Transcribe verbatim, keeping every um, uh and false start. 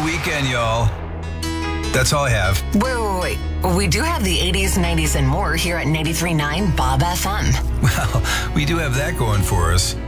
weekend, y'all. That's all I have. Wait, wait, wait. We do have the eighties, nineties, and more here at ninety-three point nine Bob F M. Well, we do have that going for us.